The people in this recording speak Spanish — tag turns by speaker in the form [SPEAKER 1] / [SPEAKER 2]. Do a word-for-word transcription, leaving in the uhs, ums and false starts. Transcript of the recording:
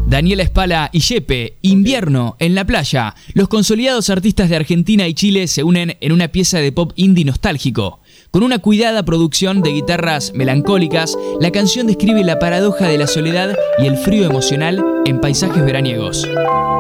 [SPEAKER 1] Daniela Espala y Yepe, Invierno en la playa. Los consolidados artistas de Argentina y Chile se unen en una pieza de pop indie nostálgico. Con una cuidada producción de guitarras melancólicas, la canción describe la paradoja de la soledad y el frío emocional en paisajes veraniegos.